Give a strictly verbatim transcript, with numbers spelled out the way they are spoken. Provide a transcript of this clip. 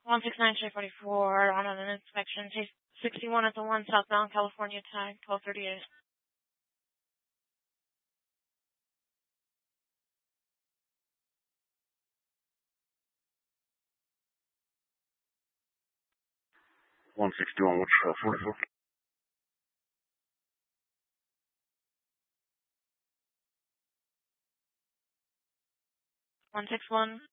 one six nine three forty-four on an inspection. Chase sixty-one at the one southbound California tag, twelve thirty-eight. one sixty-one, what's uh, forty-four? one six one.